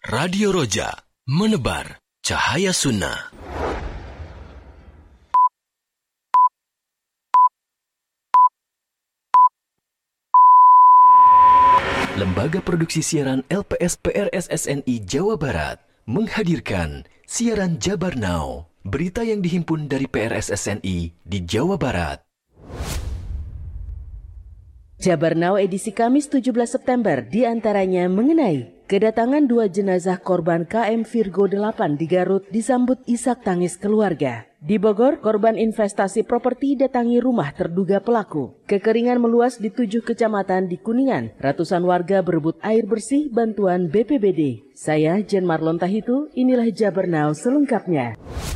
Radio Roja, menebar cahaya sunnah. Lembaga Produksi Siaran LPS PRSSNI Jawa Barat menghadirkan siaran Jabar Now, berita yang dihimpun dari PRSSNI di Jawa Barat. Jabar Now edisi Kamis 17 September diantaranya mengenai kedatangan 2 jenazah korban KM Virgo 8 di Garut disambut isak tangis keluarga. Di Bogor, korban investasi properti datangi rumah terduga pelaku. Kekeringan meluas di 7 kecamatan di Kuningan. Ratusan warga berebut air bersih bantuan BPBD. Saya Jen Marlon Tahitu, inilah Jabar Now selengkapnya.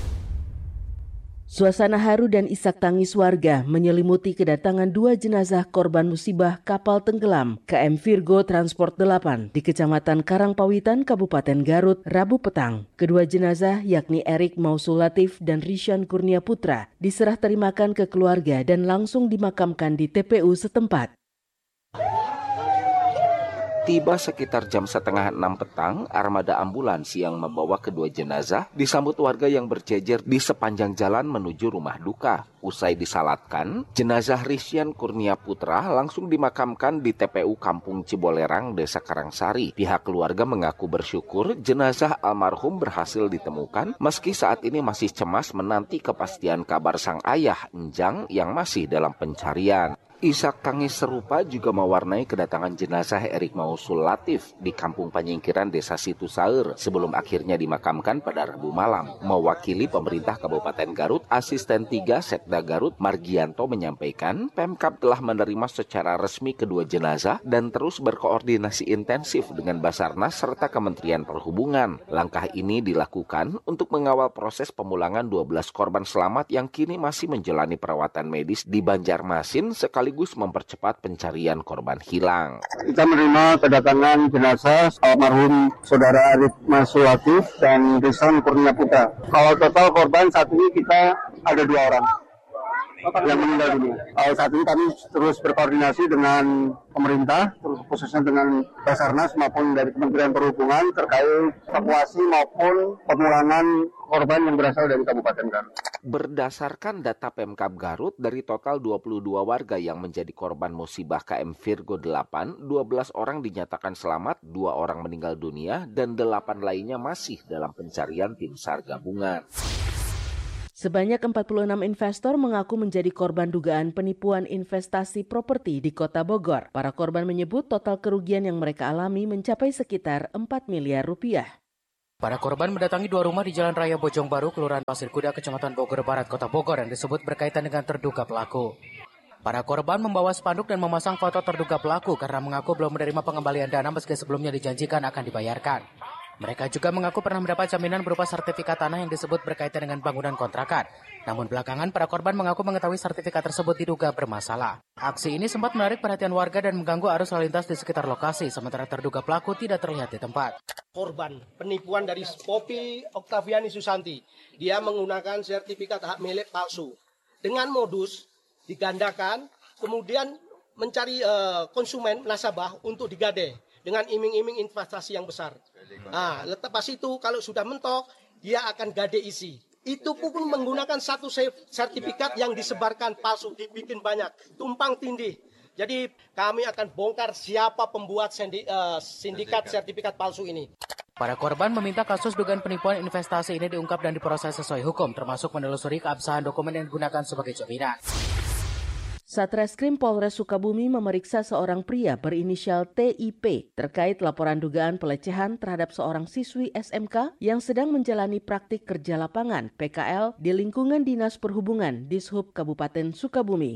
Suasana haru dan isak tangis warga menyelimuti kedatangan 2 jenazah korban musibah kapal tenggelam KM Virgo Transport 8 di Kecamatan Karangpawitan, Kabupaten Garut, Rabu petang. Kedua jenazah yakni Erik Mausul Latif dan Rishan Kurnia Putra diserah terimakan ke keluarga dan langsung dimakamkan di TPU setempat. Tiba sekitar jam 5:30 petang, armada ambulans yang membawa kedua jenazah disambut warga yang berjejer di sepanjang jalan menuju rumah duka. Usai disalatkan, jenazah Rishan Kurnia Putra langsung dimakamkan di TPU Kampung Cibolerang, Desa Karangsari. Pihak keluarga mengaku bersyukur jenazah almarhum berhasil ditemukan, meski saat ini masih cemas menanti kepastian kabar sang ayah, Enjang, yang masih dalam pencarian. Isak tangis serupa juga mewarnai kedatangan jenazah Erik Mausul Latif di Kampung Panyingkiran Desa Situ Saeur sebelum akhirnya dimakamkan pada Rabu malam. Mewakili pemerintah Kabupaten Garut, Asisten 3 Setda Garut Margianto menyampaikan Pemkab telah menerima secara resmi kedua jenazah dan terus berkoordinasi intensif dengan Basarnas serta Kementerian Perhubungan. Langkah ini dilakukan untuk mengawal proses pemulangan 12 korban selamat yang kini masih menjalani perawatan medis di Banjarmasin sekaligus mempercepat pencarian korban hilang. Kita menerima kedatangan jenazah almarhum Saudara Erik Mausul Latif dan Rishan Kurnia Putra. Kalau total korban saat ini kita ada 2 orang yang meninggal dunia. Saat ini kami terus berkoordinasi dengan pemerintah, terus khususnya dengan Basarnas maupun dari Kementerian Perhubungan terkait evakuasi maupun pemulangan korban yang berasal dari Kabupaten Garut. Berdasarkan data Pemkab Garut, dari total 22 warga yang menjadi korban musibah KM Virgo 8, 12 orang dinyatakan selamat, 2 orang meninggal dunia, dan 8 lainnya masih dalam pencarian tim SAR gabungan. Sebanyak 46 investor mengaku menjadi korban dugaan penipuan investasi properti di Kota Bogor. Para korban menyebut total kerugian yang mereka alami mencapai sekitar 4 miliar rupiah. Para korban mendatangi 2 rumah di Jalan Raya Bojong Baru, Kelurahan Pasir Kuda, Kecamatan Bogor Barat, Kota Bogor yang disebut berkaitan dengan terduga pelaku. Para korban membawa spanduk dan memasang foto terduga pelaku karena mengaku belum menerima pengembalian dana meski sebelumnya dijanjikan akan dibayarkan. Mereka juga mengaku pernah mendapat jaminan berupa sertifikat tanah yang disebut berkaitan dengan bangunan kontrakan. Namun belakangan para korban mengaku mengetahui sertifikat tersebut diduga bermasalah. Aksi ini sempat menarik perhatian warga dan mengganggu arus lalu lintas di sekitar lokasi, sementara terduga pelaku tidak terlihat di tempat. Korban penipuan dari Poppy Oktaviani Susanti. Dia menggunakan sertifikat hak milik palsu. Dengan modus digandakan, kemudian mencari konsumen nasabah untuk digade dengan iming-iming investasi yang besar. Nah, lepas itu kalau sudah mentok, dia akan gade isi. Itu pun menggunakan satu sertifikat yang disebarkan palsu, dibikin banyak, tumpang tindih. Jadi kami akan bongkar siapa pembuat sindikat sertifikat palsu ini. Para korban meminta kasus dugaan penipuan investasi ini diungkap dan diproses sesuai hukum, termasuk menelusuri keabsahan dokumen yang digunakan sebagai jaminan. Satreskrim Polres Sukabumi memeriksa seorang pria berinisial TIP terkait laporan dugaan pelecehan terhadap seorang siswi SMK yang sedang menjalani praktik kerja lapangan PKL di lingkungan Dinas Perhubungan Dishub Kabupaten Sukabumi.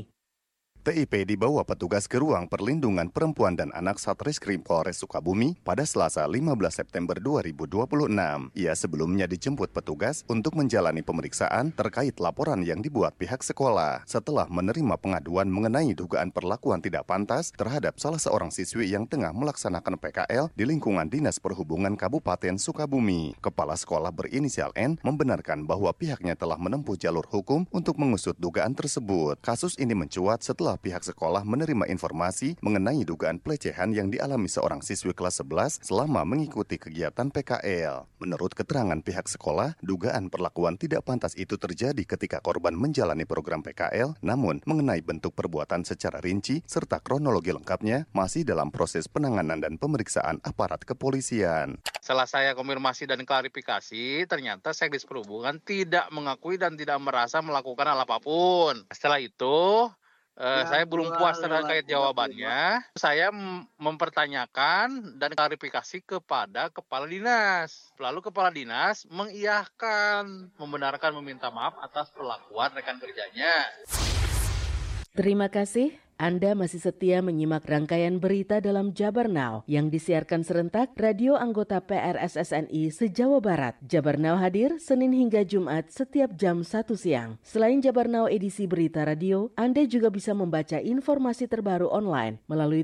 TIP dibawa petugas ke ruang perlindungan perempuan dan anak Satreskrim Polres Sukabumi pada Selasa 15 September 2026. Ia sebelumnya dijemput petugas untuk menjalani pemeriksaan terkait laporan yang dibuat pihak sekolah setelah menerima pengaduan mengenai dugaan perlakuan tidak pantas terhadap salah seorang siswi yang tengah melaksanakan PKL di lingkungan Dinas Perhubungan Kabupaten Sukabumi. Kepala sekolah berinisial N membenarkan bahwa pihaknya telah menempuh jalur hukum untuk mengusut dugaan tersebut. Kasus ini mencuat setelah setelah pihak sekolah menerima informasi mengenai dugaan pelecehan yang dialami seorang siswi kelas 11 selama mengikuti kegiatan PKL. Menurut keterangan pihak sekolah, dugaan perlakuan tidak pantas itu terjadi ketika korban menjalani program PKL, namun mengenai bentuk perbuatan secara rinci serta kronologi lengkapnya masih dalam proses penanganan dan pemeriksaan aparat kepolisian. Setelah saya konfirmasi dan klarifikasi, ternyata Sekdis Perhubungan tidak mengakui dan tidak merasa melakukan hal apapun. Setelah itu, saya belum puas terkait jawabannya. Saya mempertanyakan dan klarifikasi kepada Kepala Dinas. Lalu Kepala Dinas mengiyahkan, membenarkan meminta maaf atas perlakuan rekan kerjanya. Terima kasih. Anda masih setia menyimak rangkaian berita dalam Jabar Now yang disiarkan serentak radio anggota PRSSNI se-Jawa Barat. Jabar Now hadir Senin hingga Jumat setiap jam 1 siang. Selain Jabar Now edisi berita radio, Anda juga bisa membaca informasi terbaru online melalui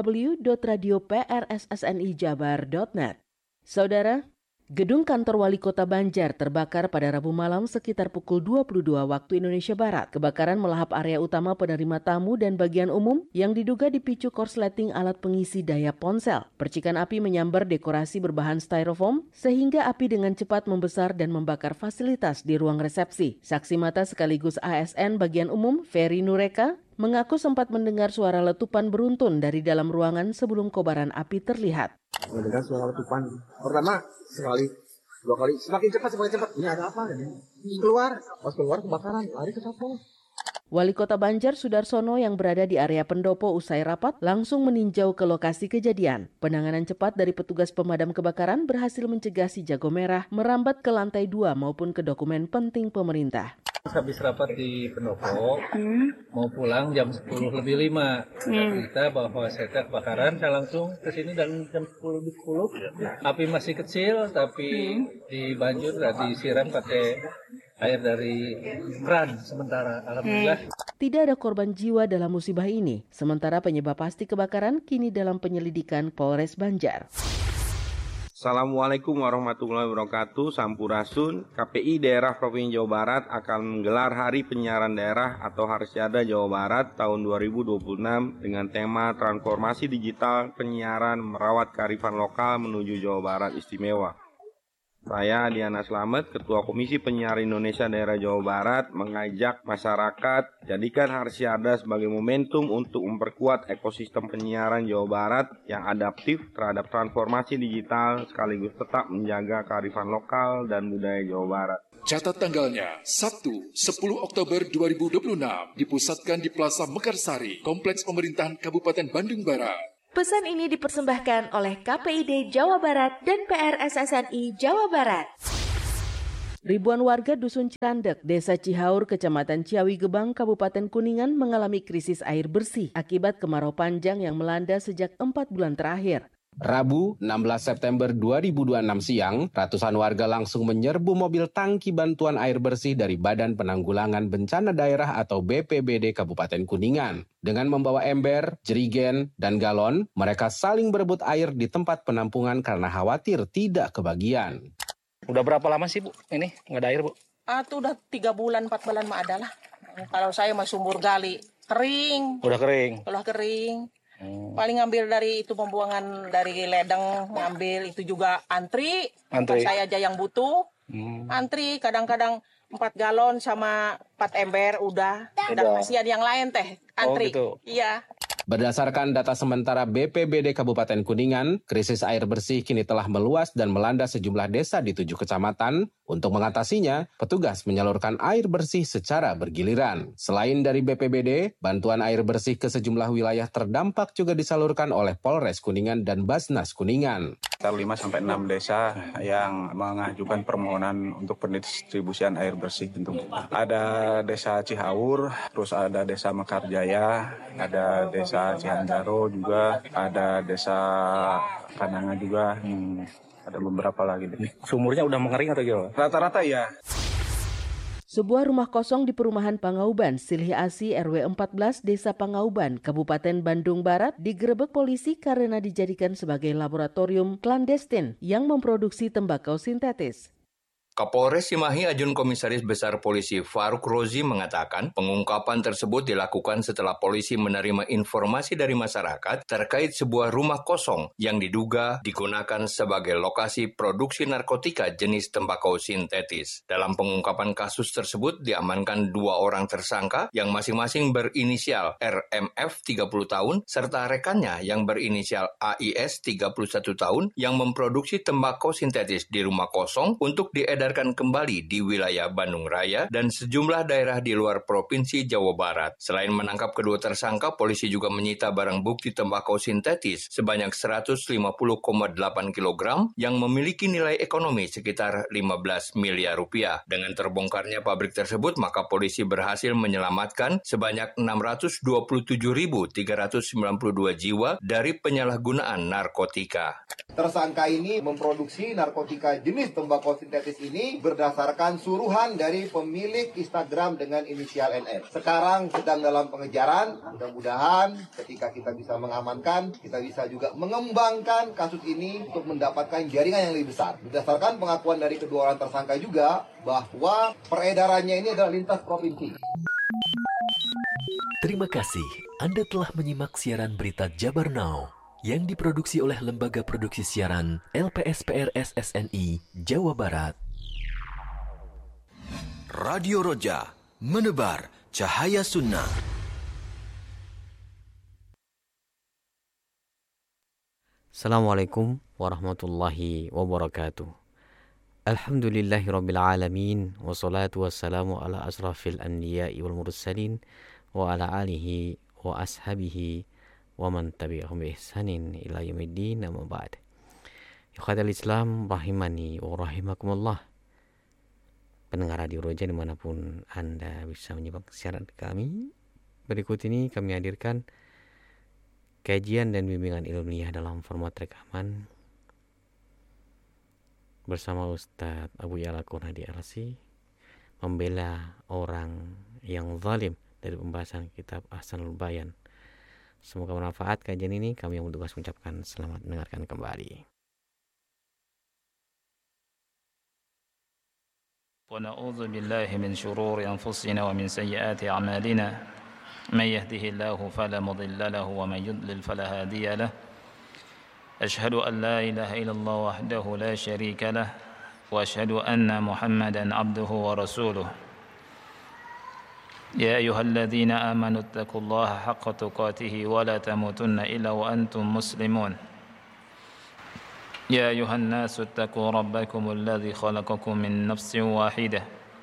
www.radioprssnijabar.net. Saudara, gedung kantor wali kota Banjar terbakar pada Rabu malam sekitar pukul 22 waktu Indonesia Barat. Kebakaran melahap area utama penerima tamu dan bagian umum yang diduga dipicu korsleting alat pengisi daya ponsel. Percikan api menyambar dekorasi berbahan styrofoam sehingga api dengan cepat membesar dan membakar fasilitas di ruang resepsi. Saksi mata sekaligus ASN bagian umum, Ferry Nureka, mengaku sempat mendengar suara letupan beruntun dari dalam ruangan sebelum kobaran api terlihat. Mendengar suara letupan. Pertama sekali, dua kali, semakin cepat. Ini ada apa? Keluar, pas keluar kebakaran, lari ke samping. Wali Kota Banjar Sudarsono yang berada di area pendopo usai rapat langsung meninjau ke lokasi kejadian. Penanganan cepat dari petugas pemadam kebakaran berhasil mencegah si jago merah merambat ke lantai 2 maupun ke dokumen penting pemerintah. Habis rapat di pendopo, mau pulang jam 10:05. Kita bahwa saya kebakaran, saya langsung ke sini dan jam 10:10. Api masih kecil, tapi dibanjur dan disiram pakai air dari keran sementara. Alhamdulillah. Tidak ada korban jiwa dalam musibah ini. Sementara penyebab pasti kebakaran kini dalam penyelidikan Polres Banjar. Assalamualaikum warahmatullahi wabarakatuh. Sampurasun. KPI Daerah Provinsi Jawa Barat akan menggelar Hari Penyiaran Daerah atau Harsiada Jawa Barat tahun 2026 dengan tema Transformasi Digital Penyiaran Merawat Kearifan Lokal Menuju Jawa Barat Istimewa. Saya Diana Slamet, Ketua Komisi Penyiaran Indonesia Daerah Jawa Barat, mengajak masyarakat jadikan Harsiada sebagai momentum untuk memperkuat ekosistem penyiaran Jawa Barat yang adaptif terhadap transformasi digital sekaligus tetap menjaga kearifan lokal dan budaya Jawa Barat. Catat tanggalnya, Sabtu 10 Oktober 2026, dipusatkan di Plaza Mekarsari, Kompleks Pemerintahan Kabupaten Bandung Barat. Pesan ini dipersembahkan oleh KPID Jawa Barat dan PRSSNI Jawa Barat. Ribuan warga Dusun Cirandek, Desa Cihaur, Kecamatan Ciawi Gebang, Kabupaten Kuningan mengalami krisis air bersih akibat kemarau panjang yang melanda sejak 4 bulan terakhir. Rabu, 16 September 2026 siang, ratusan warga langsung menyerbu mobil tangki bantuan air bersih dari Badan Penanggulangan Bencana Daerah atau BPBD Kabupaten Kuningan. Dengan membawa ember, jerigen, dan galon, mereka saling berebut air di tempat penampungan karena khawatir tidak kebagian. Udah berapa lama sih, Bu? Ini nggak ada air, Bu? Itu udah 3 bulan, 4 bulan mah ada lah. Kalau saya mah sumur gali, kering. Udah kering? Udah kering. Paling ngambil dari itu pembuangan dari ledeng, ngambil itu juga antri. Saya aja yang butuh. Antri kadang-kadang 4 galon sama 4 ember udah kasihan yang lain teh antri. Oh, gitu. Iya. Berdasarkan data sementara BPBD Kabupaten Kuningan, krisis air bersih kini telah meluas dan melanda sejumlah desa di 7 kecamatan. Untuk mengatasinya, petugas menyalurkan air bersih secara bergiliran. Selain dari BPBD, bantuan air bersih ke sejumlah wilayah terdampak juga disalurkan oleh Polres Kuningan dan Basnas Kuningan. Sekitar 5-6 desa yang mengajukan permohonan untuk pendistribusian air bersih tentu. Ada desa Cihaur, terus ada desa Mekarjaya, ada desa Cihanjaro juga, ada desa Kananga juga, ada beberapa lagi. Sumurnya udah mengering atau gimana? Rata-rata ya. Sebuah rumah kosong di perumahan Pangauban, Silih Asi RW 14 Desa Pangauban, Kabupaten Bandung Barat digerebek polisi karena dijadikan sebagai laboratorium klandestin yang memproduksi tembakau sintetis. Kapolres Cimahi Ajun Komisaris Besar Polisi Faruk Rozi mengatakan pengungkapan tersebut dilakukan setelah polisi menerima informasi dari masyarakat terkait sebuah rumah kosong yang diduga digunakan sebagai lokasi produksi narkotika jenis tembakau sintetis. Dalam pengungkapan kasus tersebut diamankan 2 orang tersangka yang masing-masing berinisial RMF 30 tahun serta rekannya yang berinisial AIS 31 tahun yang memproduksi tembakau sintetis di rumah kosong untuk diedarkan kembali di wilayah Bandung Raya dan sejumlah daerah di luar Provinsi Jawa Barat. Selain menangkap kedua tersangka, polisi juga menyita barang bukti tembakau sintetis sebanyak 150,8 kg yang memiliki nilai ekonomi sekitar 15 miliar rupiah. Dengan terbongkarnya pabrik tersebut, maka polisi berhasil menyelamatkan sebanyak 627.392 jiwa dari penyalahgunaan narkotika. Tersangka ini memproduksi narkotika jenis tembakau sintetis ini berdasarkan suruhan dari pemilik Instagram dengan inisial NF. Sekarang sedang dalam pengejaran, mudah-mudahan ketika kita bisa mengamankan, kita bisa juga mengembangkan kasus ini untuk mendapatkan jaringan yang lebih besar. Berdasarkan pengakuan dari kedua orang tersangka juga, bahwa peredarannya ini adalah lintas provinsi. Terima kasih Anda telah menyimak siaran berita Jabar Now yang diproduksi oleh Lembaga Produksi Siaran LPSPR SSNI Jawa Barat. Radio Roja, menebar cahaya sunnah. Assalamualaikum warahmatullahi wabarakatuh. Alhamdulillahirabbil alamin wassalatu wassalamu ala asrafil anbiya'i wal mursalin wa ala alihi wa ashabihi wa man tabi'ahum bi ihsanin ila yaumiddin amma ba'd. Ikhwatal Islam rahimani wa rahimakumullah. Pendengar Radio Roja dimanapun Anda bisa menyimak siaran kami. Berikut ini kami hadirkan kajian dan bimbingan ilmiah dalam format rekaman bersama Ustadz Abu Ya'la Qurnadi LC, membela orang yang zalim, dari pembahasan kitab Ahsanul Bayan. Semoga bermanfaat kajian ini. Kami yang bertugas mengucapkan selamat mendengarkan kembali. ونعوذ بالله من شرور أنفسنا ومن سيئات أعمالنا من يهده الله فلا مضل له ومن يضلل فلا هادي له أشهد أن لا إله إلا الله وحده لا شريك له وأشهد أن محمدا عبده ورسوله يا أيها الذين آمنوا اتقوا الله حق تقاته ولا تموتن إلا وأنتم مسلمون يا أيها الناس اتقوا ربكم الذي خلقكم من نفس واحدة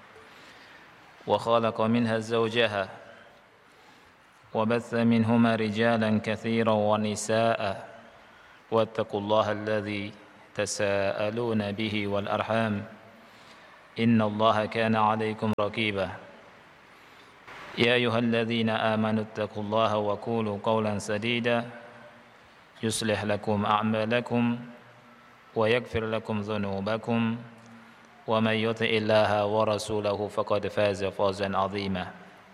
وخلق منها زوجها وبث منهما رجالا كثيرا ونساء واتقوا الله الذي تساءلون به والأرحام إن الله كان عليكم رقيبا يا أيها الذين آمنوا اتقوا الله وقولوا قولا سديدا يصلح لكم أعمالكم ويغفر لكم ذنوبكم ومن يطع الله ورسوله فقد فاز فوزا عظيما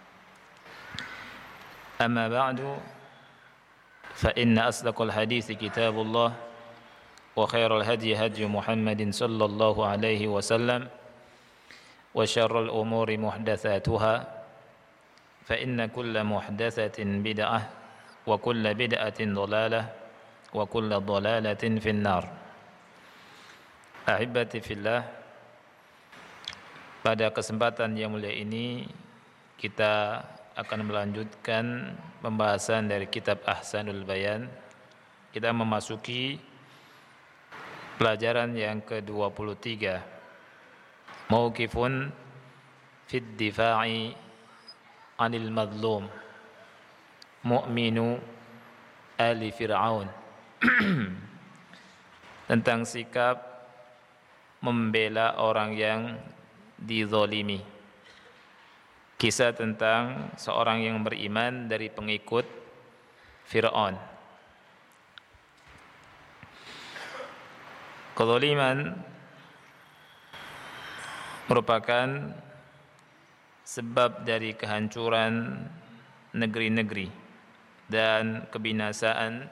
أما بعد فإن أصدق الحديث كتاب الله وخير الهدي هدي محمد صلى الله عليه وسلم وشر الأمور محدثاتها فإن كل محدثة بدعة وكل بدعة ضلالة وكل ضلالة في النار. Ahibati fillah, pada kesempatan yang mulia ini kita akan melanjutkan pembahasan dari kitab Ahsanul Bayan. Kita memasuki pelajaran yang ke-23, Mauqifun fid difa'i 'anil madlum mu'minu ali Fir'aun. Tentang sikap membela orang yang dizalimi. Kisah tentang seorang yang beriman dari pengikut Fir'aun. Kezaliman merupakan sebab dari kehancuran negeri-negeri dan kebinasaan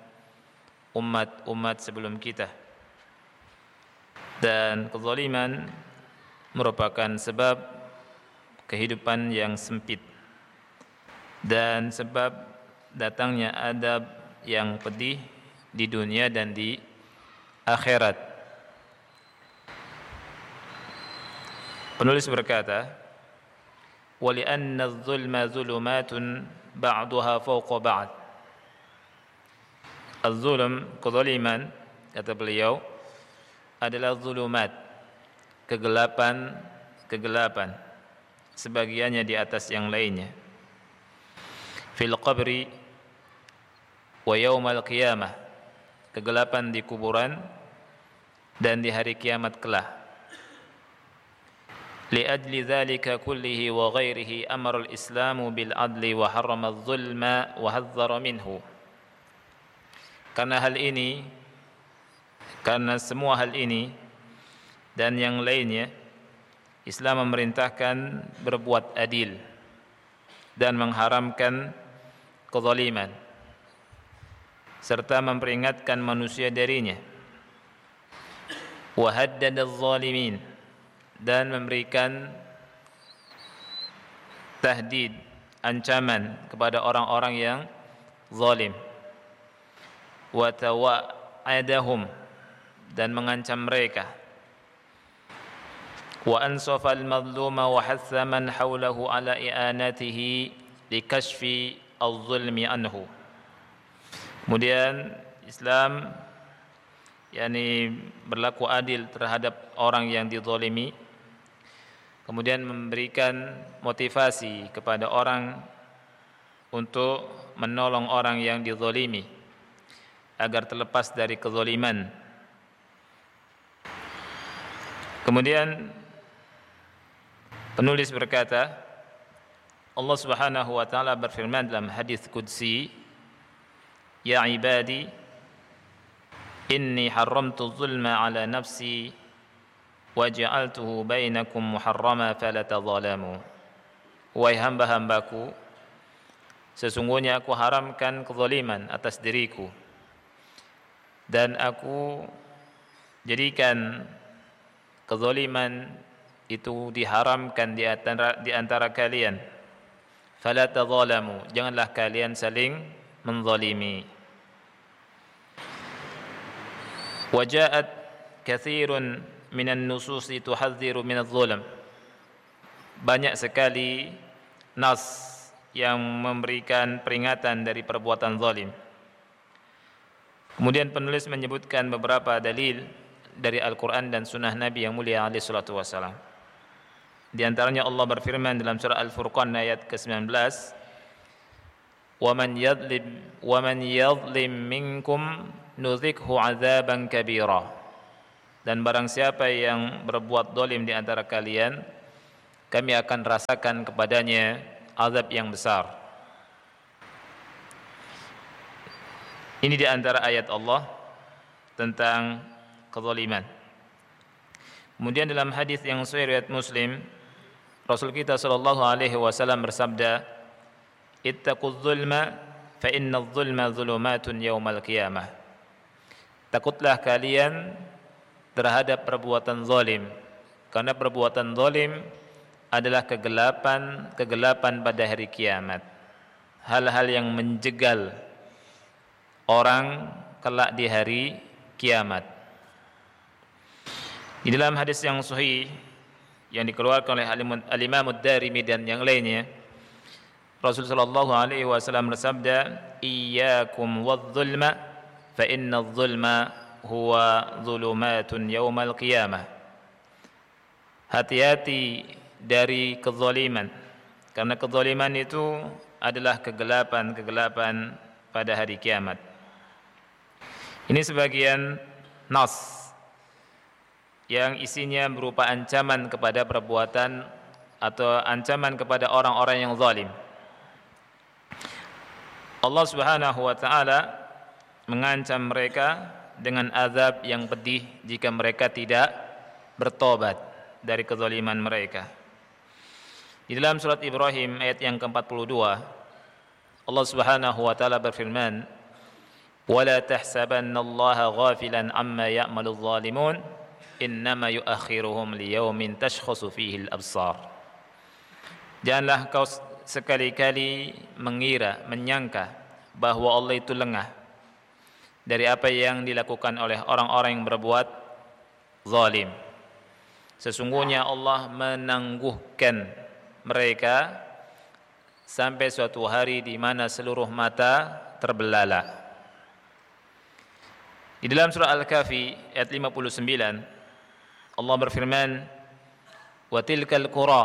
umat-umat sebelum kita. Dan kezaliman merupakan sebab kehidupan yang sempit dan sebab datangnya adab yang pedih di dunia dan di akhirat. Penulis berkata, وَلِأَنَّ الظُّلْمَ ظُلُمَاتٌ بَعْضُهَا فَوْقَ بَعْضٍ. Az-zulm, kezaliman, kata beliau, adalah zulumat, kegelapan, sebagiannya di atas yang lainnya. Fil qabri wa yaumal qiyamah, kegelapan di kuburan dan di hari kiamat kelak. Li ajli dzalika kullihi wa ghairihi amara al-islamu bil adli wa harrama adh-dhulma wa hadzara minhu. Karena semua hal ini dan yang lainnya, Islam memerintahkan berbuat adil dan mengharamkan kezaliman serta memperingatkan manusia darinya. Wa haddada adh-dhalimin, dan memberikan tahdid, ancaman kepada orang-orang yang zalim. Wa tawa'adahum, dan mengancam mereka. Wa ansafa al-madluma wa hatha man hawlahu ala i'anatihi likashfi al-zulmi anhu. Kemudian Islam berlaku adil terhadap orang yang dizalimi, kemudian memberikan motivasi kepada orang untuk menolong orang yang dizalimi agar terlepas dari kezaliman. Kemudian penulis berkata, Allah Subhanahu wa taala berfirman dalam hadis qudsi, ya ibadi inni haramtu zulma ala nafsi wa ja'altuhu bainakum muharrama fala tadzalamu. Wahai hamba-hambaku, sesungguhnya aku haramkan kezaliman atas diriku dan aku jadikan kezaliman itu diharamkan di antara kalian. Fala tadzalamu, janganlah kalian saling menzalimi. Wa ja'at katsirun minan nususi tuhadziru minadz zulm. Banyak sekali nas yang memberikan peringatan dari perbuatan zalim. Kemudian penulis menyebutkan beberapa dalil dari Al-Quran dan Sunnah Nabi yang mulia alaihi salatu wassalam. Di antaranya Allah berfirman dalam surah Al-Furqan ayat ke-19, وَمَنْ يَظْلِمْ مِنْكُمْ نُذِقْهُ عَذَابًا كَبِيرًا. Dan barang siapa yang berbuat zalim di antara kalian, kami akan rasakan kepadanya azab yang besar. Ini di antara ayat Allah tentang kezaliman. Kemudian dalam hadis yang sahih riwayat Muslim, Rasul kita sallallahu alaihi wasallam bersabda, "Ittaquz zulma fa innadz zulma zulumatun yaumal qiyamah." Takutlah kalian terhadap perbuatan zalim, karena perbuatan zalim adalah kegelapan pada hari kiamat. Hal-hal yang menjegal orang kelak di hari kiamat. Di dalam hadis yang sahih yang dikeluarkan oleh Al-Imam Ad-Darimi dan yang lainnya, Rasulullah sallallahu alaihi wasallam bersabda, "Iyyakum wadh-dhulma fa innadh-dhulma huwa dhulumatun yaumal qiyamah." Hati-hati dari kezaliman, karena kezaliman itu adalah kegelapan pada hari kiamat. Ini sebagian nas yang isinya berupa ancaman kepada perbuatan atau ancaman kepada orang-orang yang zalim. Allah Subhanahu wa taala mengancam mereka dengan azab yang pedih jika mereka tidak bertobat dari kezaliman mereka. Di dalam surat Ibrahim ayat yang ke-42, Allah Subhanahu wa taala berfirman, "Wala tahsabannallaha ghafilan amma ya'maludz zalimun innama yuakhiruhum liyaumin tashkhasu fihi al-absar. Janganlah kau sekali-kali mengira, menyangka bahwa Allah itu lengah dari apa yang dilakukan oleh orang-orang yang berbuat zalim. Sesungguhnya Allah menangguhkan mereka sampai suatu hari di mana seluruh mata terbelalak. Di dalam surah Al-Kahfi ayat 59 Allah berfirman, "Wa tilkal qura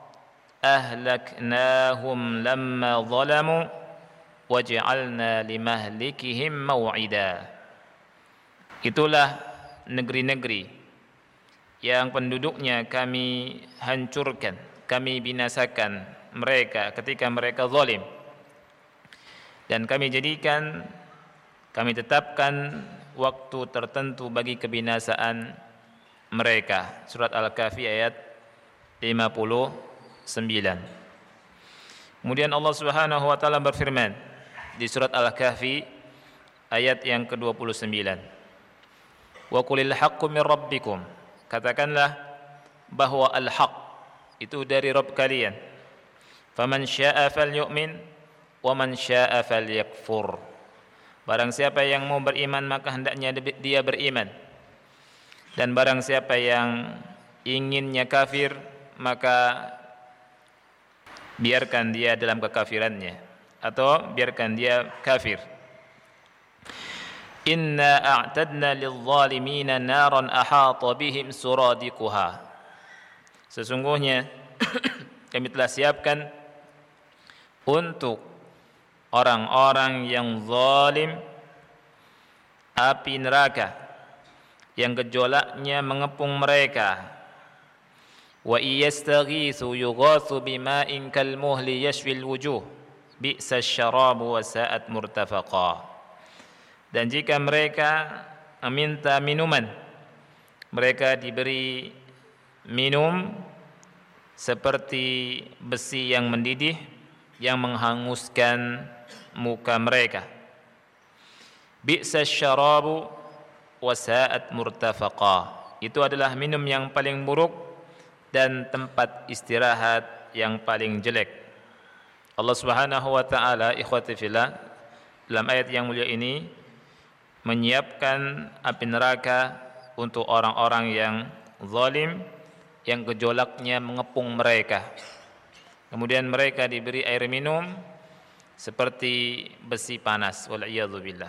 ahlaknahum lamma zalamu waj'alna limahlikihim maw'ida." Itulah negeri-negeri yang penduduknya kami hancurkan, kami binasakan mereka ketika mereka zalim, dan kami tetapkan waktu tertentu bagi kebinasaan mereka. Surat Al-Kahfi ayat 59. Kemudian Allah Subhanahu wa taala berfirman di surat Al-Kahfi ayat yang ke-29. Wa qulil haqqu mir rabbikum. Katakanlah bahwa al-haq itu dari Rabb kalian. Faman syaa'a falyu'min wa man syaa'a falyakfur. Barang siapa yang mau beriman maka hendaknya dia beriman, dan barang siapa yang inginnya kafir maka biarkan dia dalam kekafirannya, atau biarkan dia kafir. Inna a'tadna lidh-dhalimina naran ahata bihim suradiquha. Sesungguhnya kami telah siapkan untuk orang-orang yang zalim api neraka yang gejolaknya mengepung mereka. Wa iyastaghitsu yughatsu bima'in kalmuhli yashfil wujuh bi'sa syarabu wa sa'at murtafaqa. Dan jika mereka meminta minuman, mereka diberi minum seperti besi yang mendidih yang menghanguskan muka mereka. Bi'sa syarabu wa sa'at murtafaqa. Itu adalah minum yang paling buruk dan tempat istirahat yang paling jelek. Allah Subhanahu wa taala, ikhwati fillah, dalam ayat yang mulia ini menyiapkan api neraka untuk orang-orang yang zalim yang gejolaknya mengepung mereka. Kemudian mereka diberi air minum seperti besi panas. Wal'iyadzubillah.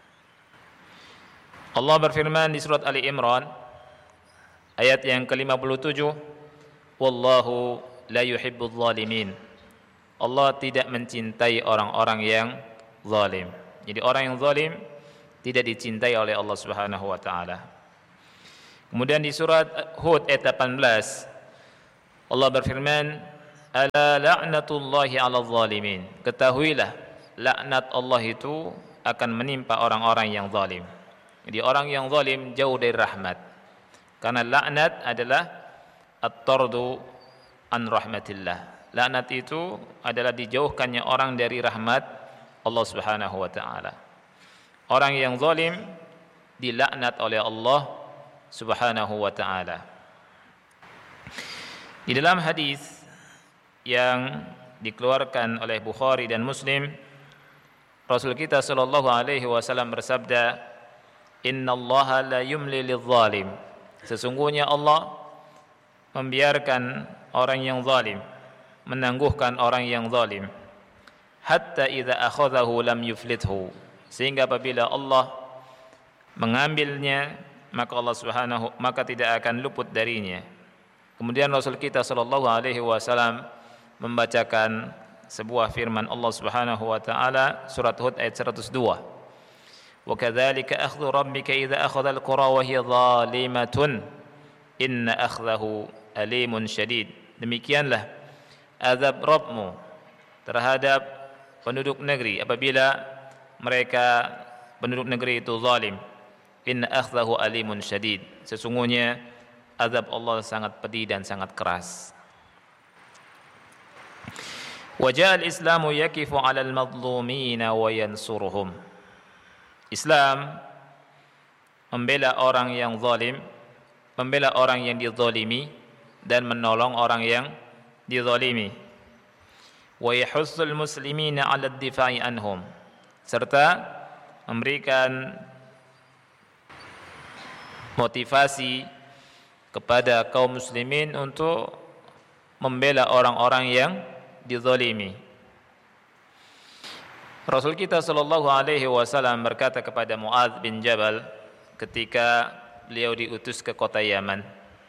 Allah berfirman di surat Ali Imran ayat yang ke-57, Wallahu la yuhibbul zalimin. Allah tidak mencintai orang-orang yang zalim. Jadi orang yang zalim tidak dicintai oleh Allah Subhanahu wa taala. Kemudian di surat Hud ayat 18 Allah berfirman, Ala la'natullahi 'alal zalimin. Ketahuilah laknat Allah itu akan menimpa orang-orang yang zalim. Jadi orang yang zalim jauh dari rahmat. Karena laknat adalah at-tardu an rahmatillah. Laknat itu adalah dijauhkannya orang dari rahmat Allah Subhanahu wa taala. Orang yang zalim dilaknat oleh Allah Subhanahu wa taala. Di dalam hadis yang dikeluarkan oleh Bukhari dan Muslim, Rasul kita sallallahu alaihi wasallam bersabda, "Innallaha la yumli lidh-dhalim." Sesungguhnya Allah membiarkan orang yang zalim, menangguhkan orang yang zalim, hatta idza akhadhahu lam yuflithu. Sehingga apabila Allah mengambilnya, maka tidak akan luput darinya. Kemudian Rasul kita sallallahu alaihi wasallam membacakan sebuah firman Allah Subhanahu wa taala surat Hud ayat 102. Wa kadzalika akhdhu rabbika idza akhadha al-qura wa hiya zalimatun inna akhdahu alimun syadid. Demikianlah azab Rabbmu terhadap penduduk negeri apabila mereka penduduk negeri itu zalim. Inna akhdahu alimun syadid. Sesungguhnya azab Allah sangat pedih dan sangat keras. Wajah al-Islamu yakifu 'alal madhlumina wa yansuruhum. Islam membela orang yang zalim membela orang yang dizalimi dan menolong orang yang dizalimi. Wa yahussul muslimina 'ala ad-difa'i anhum, serta memberikan motivasi kepada kaum muslimin untuk membela orang-orang yang dizalimi. Rasul kita sallallahu alaihi wasallam berkata kepada Muadz bin Jabal ketika beliau diutus ke kota Yaman.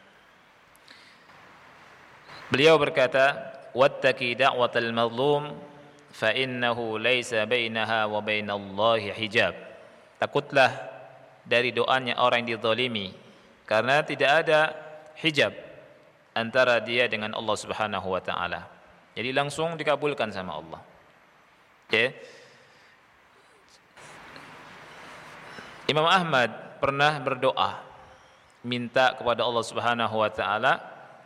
Beliau berkata, "Wattaqi da'watal mazlum fa innahu laisa bainaha wa bainallahi hijab." Takutlah dari doanya orang yang dizalimi, karena tidak ada hijab antara dia dengan Allah Subhanahu wa taala. Jadi langsung dikabulkan sama Allah. Okay. Imam Ahmad pernah berdoa minta kepada Allah Subhanahu wa taala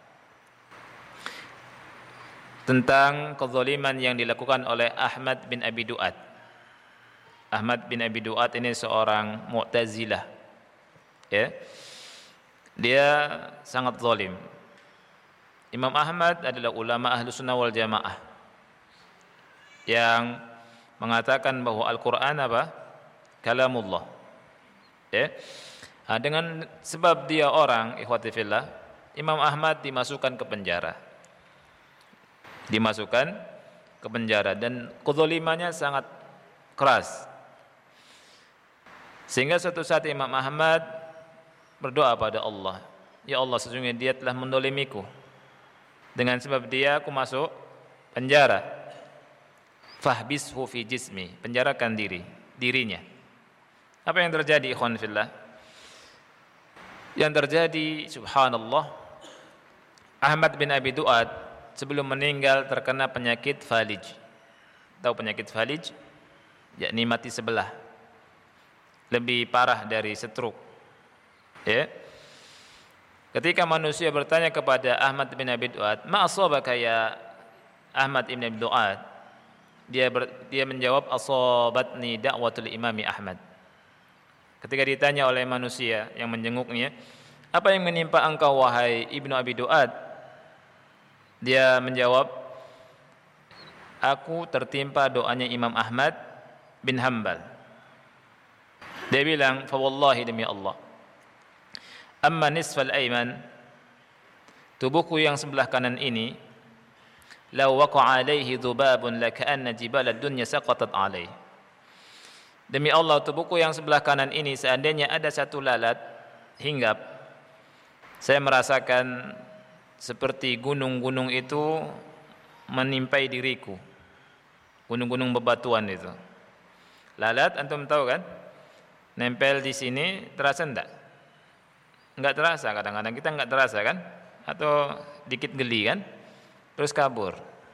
tentang kezaliman yang dilakukan oleh Ahmad bin Abi Du'ad. Ahmad bin Abi Du'ad ini seorang Mu'tazilah. Ya. Dia sangat zalim. Imam Ahmad adalah ulama Ahlus Sunnah wal Jamaah yang mengatakan bahwa Al-Qur'an apa? Kalamullah. Ya. Nah, dengan sebab dia orang ikhwati fillah, Imam Ahmad dimasukkan ke penjara. Dimasukkan ke penjara dan kezalimannya sangat keras. Sehingga suatu saat Imam Ahmad berdoa pada Allah, "Ya Allah, sesungguhnya dia telah mendolimiku. Dengan sebab dia aku masuk penjara. Fahbishu fi jismi." Penjarakan dirinya. Apa yang terjadi ikhwan fillah? Yang terjadi, subhanallah, Ahmad bin Abi Du'ad sebelum meninggal terkena penyakit falij. Tahu penyakit falij? Yakni mati sebelah. Lebih parah dari stroke. Ya. Ketika manusia bertanya kepada Ahmad bin Abi Du'ad, "Ma asabaka ya Ahmad bin Abi Du'ad?" Dia menjawab, "Asabatni da'watul Imami Ahmad." Ketika ditanya oleh manusia yang menjenguknya, "Apa yang menimpa engkau wahai Ibnu Abi Du'ad?" Dia menjawab, "Aku tertimpa doanya Imam Ahmad bin Hanbal." Dia bilang, "Fa wallahi, demi Allah, amma nisfal ayman, tubuhku yang sebelah kanan ini, law waqa'a alaihi dhubabun laka'anna jibala dunya saqatat alaihi." Demi Allah, tubuhku yang sebelah kanan ini seandainya ada satu lalat hinggap, saya merasakan seperti gunung-gunung itu menimpai diriku. Gunung-gunung bebatuan itu. Lalat antum tahu kan? Nempel di sini terasa enggak? Enggak terasa, kadang-kadang kita enggak terasa kan? Atau dikit geli kan? Terus kabur.